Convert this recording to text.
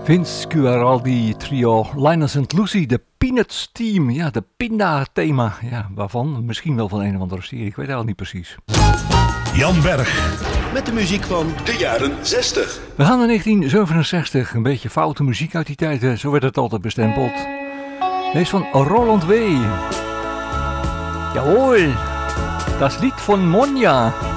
Vince Guaraldi trio, Linus & Lucy, de Peanuts Team. Ja, de Pinda-thema. Ja, waarvan? Misschien wel van een of andere serie. Ik weet het al niet precies. Jan Berg. Met de muziek van de jaren 60. We gaan naar 1967. Een beetje foute muziek uit die tijd. Zo werd het altijd bestempeld. Deze is van Roland W. Jawohl. Das Lied von Monja.